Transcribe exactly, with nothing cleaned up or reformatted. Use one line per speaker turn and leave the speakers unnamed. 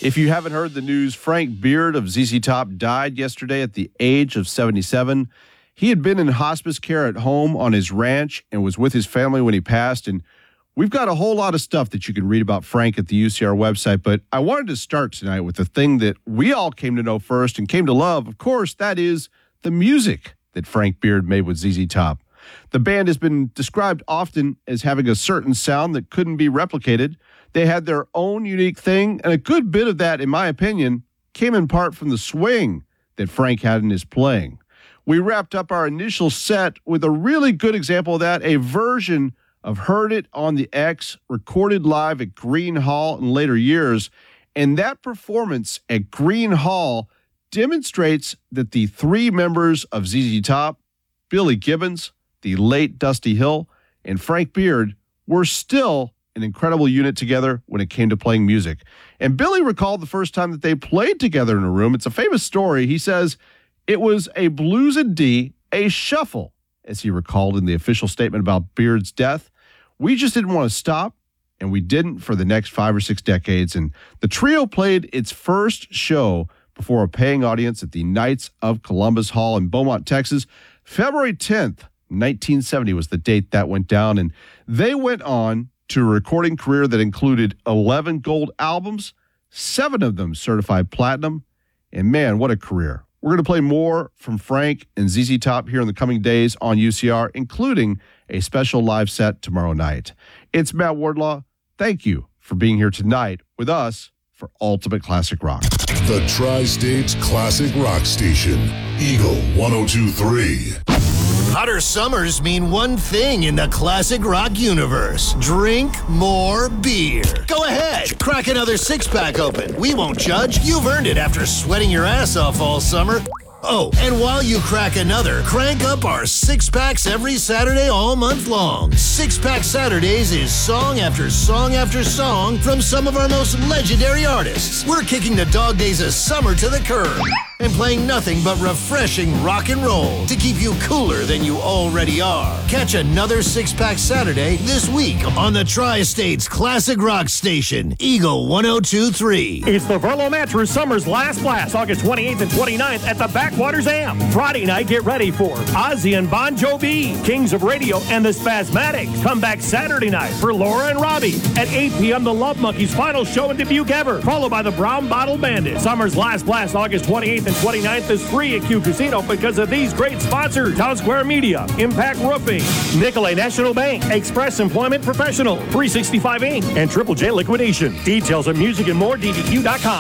If you haven't heard the news, Frank Beard of Z Z Top died yesterday at the age of seventy-seven. He had been in hospice care at home on his ranch and was with his family when he passed. And we've got a whole lot of stuff that you can read about Frank at the U C R website. But I wanted to start tonight with the thing that we all came to know first and came to love. Of course, that is the music that Frank Beard made with Z Z Top. The band has been described often as having a certain sound that couldn't be replicated. They had their own unique thing, and a good bit of that, in my opinion, came in part from the swing that Frank had in his playing. We wrapped up our initial set with a really good example of that, a version of Heard It on the X, recorded live at Green Hall in later years. And that performance at Green Hall demonstrates that the three members of Z Z Top, Billy Gibbons, the late Dusty Hill, and Frank Beard, were still an incredible unit together when it came to playing music. And Billy recalled the first time that they played together in a room. It's a famous story. He says it was a blues and D, a shuffle, as he recalled in the official statement about Beard's death. We just didn't want to stop, and we didn't for the next five or six decades. And the trio played its first show before a paying audience at the Knights of Columbus Hall in Beaumont, Texas. February tenth, nineteen seventy was the date that went down, and they went on to a recording career that included eleven gold albums, seven of them certified platinum, and man, what a career. We're going to play more from Frank and Z Z Top here in the coming days on U C R, including a special live set tomorrow night. It's Matt Wardlaw. Thank you for being here tonight with us for Ultimate Classic Rock.
The Tri-States Classic Rock Station, Eagle one oh two point three.
Hotter summers mean one thing in the classic rock universe. Drink more beer. Go ahead, crack another six-pack open. We won't judge. You've earned it after sweating your ass off all summer. Oh, and while you crack another, crank up our six-packs every Saturday all month long. Six-Pack Saturdays is song after song after song from some of our most legendary artists. We're kicking the dog days of summer to the curb and playing nothing but refreshing rock and roll to keep you cooler than you already are. Catch another Six-Pack Saturday this week on the Tri-States Classic Rock Station, Eagle one oh two point three.
It's the Verlo Mattress Summer's Last Blast, August twenty-eighth and twenty-ninth at the Backwaters Amp. Friday night, get ready for Ozzy and Bon Jovi, Kings of Radio, and the Spasmatics. Come back Saturday night for Laura and Robbie. At eight p.m., the Love Monkeys' final show in Dubuque ever, followed by the Brown Bottle Bandit. Summer's Last Blast, August twenty-eighth and twenty-ninth is free at Q Casino because of these great sponsors: Town Square Media, Impact Roofing, Nicolay National Bank, Express Employment Professional, three sixty-five Incorporated, and Triple J Liquidation. Details of music and more, D D Q dot com.